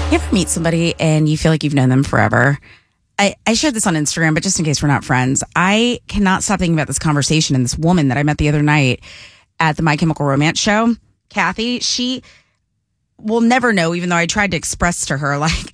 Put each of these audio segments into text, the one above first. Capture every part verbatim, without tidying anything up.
You ever meet somebody and you feel like you've known them forever? I, I shared this on Instagram, but just in case we're not friends, I cannot stop thinking about this conversation and this woman that I met the other night at the My Chemical Romance show, Kathy. She will never know, even though I tried to express to her, like,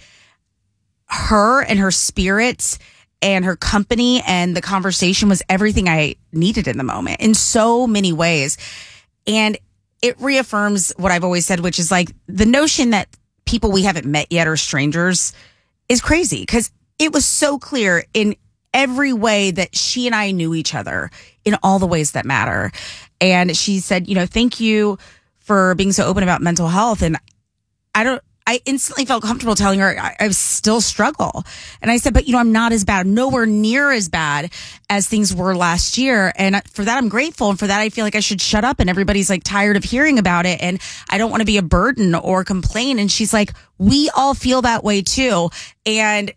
her and her spirits and her company and the conversation was everything I needed in the moment in so many ways. And it reaffirms what I've always said, which is like the notion that people we haven't met yet are strangers is crazy, because it was so clear in every way that she and I knew each other in all the ways that matter. And she said, you know, thank you for being so open about mental health. And I don't, I instantly felt comfortable telling her I, I still struggle. And I said, but you know, I'm not as bad, nowhere near as bad as things were last year. And for that, I'm grateful. And for that, I feel like I should shut up. And everybody's like tired of hearing about it. And I don't want to be a burden or complain. And she's like, we all feel that way too. And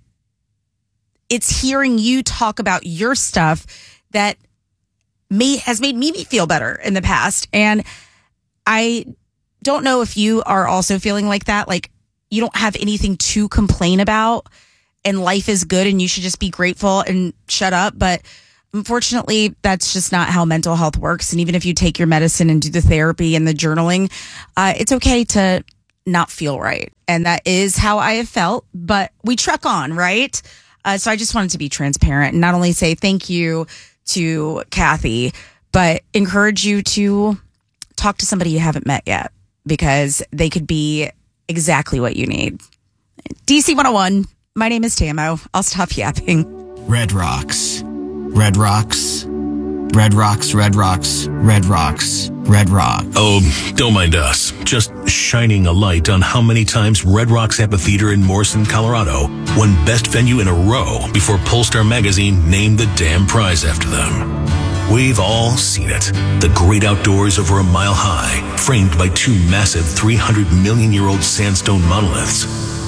it's hearing you talk about your stuff that may, has made me feel better in the past. And I don't know if you are also feeling like that. Like, you don't have anything to complain about and life is good and you should just be grateful and shut up. But unfortunately, that's just not how mental health works. And even if you take your medicine and do the therapy and the journaling, uh, it's okay to not feel right. And that is how I have felt, but we trek on, right? Uh, so I just wanted to be transparent and not only say thank you to Kathy, but encourage you to talk to somebody you haven't met yet, because they could be exactly what you need. D C one oh one, my name is Tamo. I'll stop yapping. Red Rocks. Red Rocks. Red Rocks, Red Rocks, Red Rocks, Red Rock. Oh, don't mind us. Just shining a light on how many times Red Rocks Amphitheater in Morrison, Colorado won Best Venue in a row before Polestar Magazine named the damn prize after them. We've all seen it. The great outdoors over a mile high, framed by two massive three hundred million year old sandstone monoliths.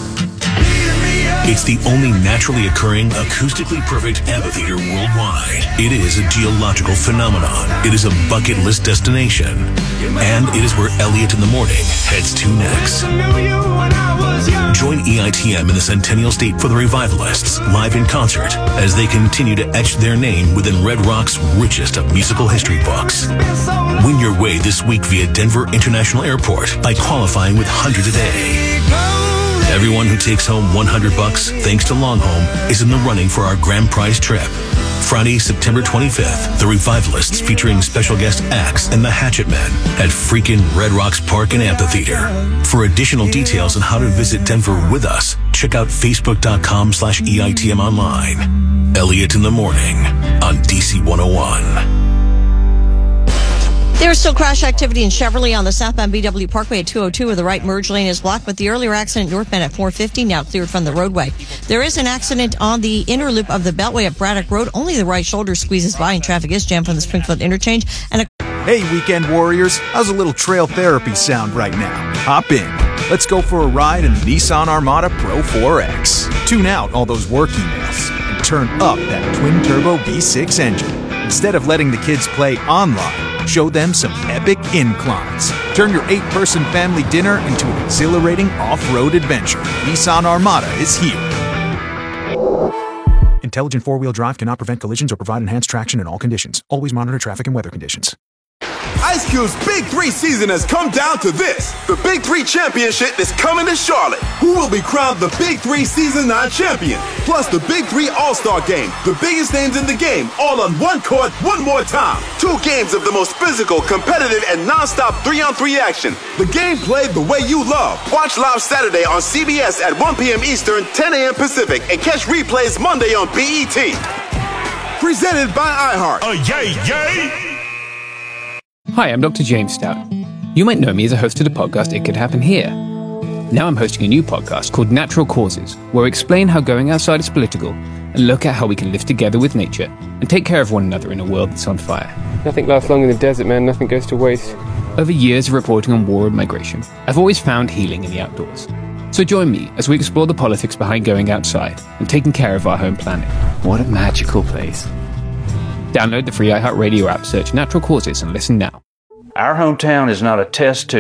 It's the only naturally occurring, acoustically perfect amphitheater worldwide. It is a geological phenomenon. It is a bucket list destination. And it is where Elliot in the Morning heads to next. Join E I T M in the Centennial State for the Revivalists, live in concert, as they continue to etch their name within Red Rock's richest of musical history books. Win your way this week via Denver International Airport by qualifying with hundreds a day. Everyone who takes home one hundred bucks, thanks to Longhome, is in the running for our grand prize trip. Friday, September twenty-fifth, the Revivalists featuring special guest acts and the Hatchet Men at freaking Red Rocks Park and Amphitheater. For additional details on how to visit Denver with us, check out facebook.com slash EITM online. Elliot in the Morning on D C one oh one. There's still crash activity in Cheverly on the southbound B W Parkway at two oh two where the right merge lane is blocked, but the earlier accident northbound at four fifty now cleared from the roadway. There is an accident on the inner loop of the Beltway at Braddock Road. Only the right shoulder squeezes by and traffic is jammed from the Springfield interchange. And a- Hey, weekend warriors, how's a little trail therapy sound right now? Hop in. Let's go for a ride in the Nissan Armada Pro four X. Tune out all those work emails and turn up that twin-turbo V six engine. Instead of letting the kids play online, show them some epic inclines. Turn your eight-person family dinner into an exhilarating off-road adventure. Nissan Armada is here. Intelligent four-wheel drive cannot prevent collisions or provide enhanced traction in all conditions. Always monitor traffic and weather conditions. Ice Cube's Big Three season has come down to this. The Big Three Championship is coming to Charlotte. Who will be crowned the Big Three Season nine champion? Plus the Big Three All-Star Game. The biggest names in the game, all on one court, one more time. Two games of the most physical, competitive, and non-stop three-on-three action. The game played the way you love. Watch live Saturday on C B S at one p.m. Eastern, ten a.m. Pacific, and catch replays Monday on B E T. Presented by iHeart. Oh, yay, yay! Hi, I'm Doctor James Stout. You might know me as a host of the podcast It Could Happen Here. Now I'm hosting a new podcast called Natural Causes, where I explain how going outside is political and look at how we can live together with nature and take care of one another in a world that's on fire. Nothing lasts long in the desert, man. Nothing goes to waste. Over years of reporting on war and migration, I've always found healing in the outdoors. So join me as we explore the politics behind going outside and taking care of our home planet. What a magical place. Download the free iHeartRadio app, search Natural Causes, and listen now. Our hometown is not a test tube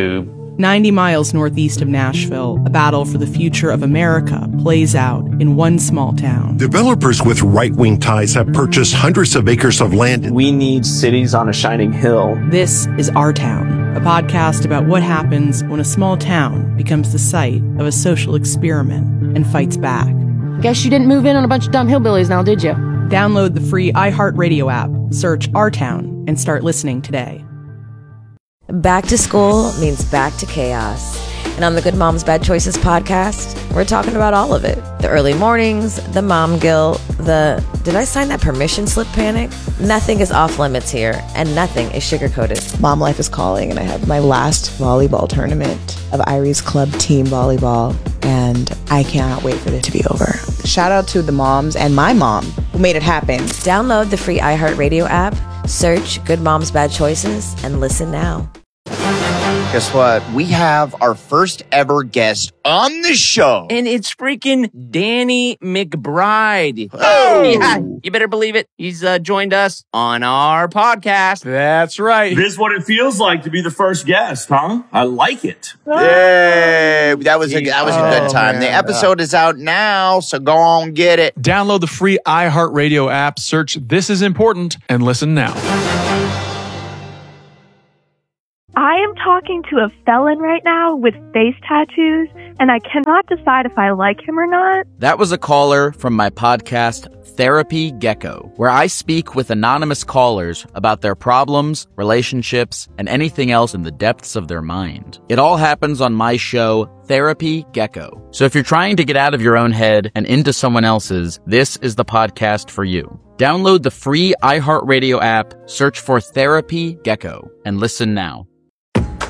ninety miles northeast of Nashville, a battle for the future of America plays out in one small town. Developers with right-wing ties have purchased hundreds of acres of land. We need cities on a shining hill. This is Our Town, a podcast about what happens when a small town becomes the site of a social experiment and fights back. Guess you didn't move in on a bunch of dumb hillbillies now, did you? Download the free iHeartRadio app, search Our Town, and start listening today. Back to school means back to chaos. And on the Good Moms Bad Choices podcast, we're talking about all of it. The early mornings, the mom guilt, the did I sign that permission slip panic? Nothing is off limits here, and nothing is sugar-coated. Mom life is calling, and I have my last volleyball tournament of Irie's Club team volleyball, and I cannot wait for it to be over. Shout out to the moms and my mom who made it happen. Download the free iHeartRadio app, search Good Moms Bad Choices, and listen now. Guess what? We have our first ever guest on the show. And it's freaking Danny McBride. Oh! Yeah, you better believe it. He's uh, joined us on our podcast. That's right. This is what it feels like to be the first guest, huh? I like it. Yay! That was a, that was a good time. Oh, the episode is out now, so go on, get it. Download the free iHeartRadio app, search This Is Important, and listen now. I am talking to a felon right now with face tattoos, and I cannot decide if I like him or not. That was a caller from my podcast, Therapy Gecko, where I speak with anonymous callers about their problems, relationships, and anything else in the depths of their mind. It all happens on my show, Therapy Gecko. So if you're trying to get out of your own head and into someone else's, this is the podcast for you. Download the free iHeartRadio app, search for Therapy Gecko, and listen now.